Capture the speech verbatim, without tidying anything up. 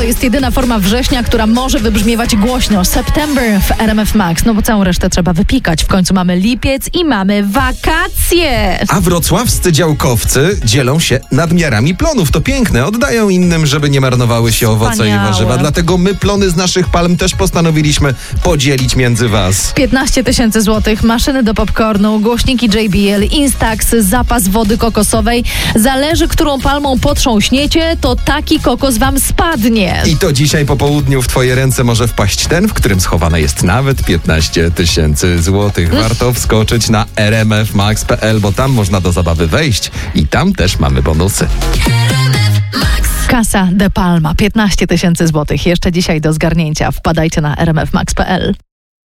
jest jedyna forma września, która może wybrzmiewać głośno. September w R M F Max. No bo całą resztę trzeba wypikać. W końcu mamy lipiec i mamy wakacje. A wrocławscy działkowcy dzielą się nadmiarami plonów. To piękne. Oddają innym, żeby nie marnowały się owoce Wspaniałe. i warzywa. Dlatego my plony z naszych palm też postanowiliśmy podzielić między was. piętnaście tysięcy złotych, maszyny do popcornu, głośniki J B L, Instax, zapas wody kokosowej. Zależy, którą palmą potrząśniecie, to taki kokos wam spadnie. I to dzisiaj po południu w twoje ręce może wpaść ten, w którym schowane jest nawet piętnaście tysięcy złotych. Warto wskoczyć na r m f max kropka p l, bo tam można do zabawy wejść i tam też mamy bonusy. Casa de Palma, piętnaście tysięcy złotych. Jeszcze dzisiaj do zgarnięcia. Wpadajcie na r m f max kropka p l.